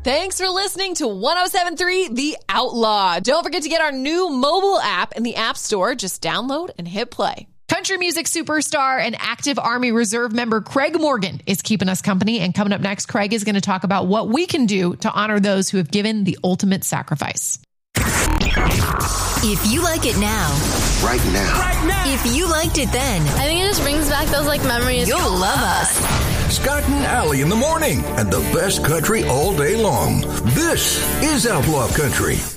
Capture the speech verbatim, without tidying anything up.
Thanks for listening to one oh seven point three The Outlaw. Don't forget to get our new mobile app in the App Store. Just download and hit play. Country music superstar and active Army Reserve member Craig Morgan is keeping us company. And coming up next, Craig is going to talk about what we can do to honor those who have given the ultimate sacrifice. If you like it now, right now, right now, if you liked it then, I think it just brings back those like memories. You'll love us. Scott and Allie in the morning and the best country all day long. This is Outlaw Country.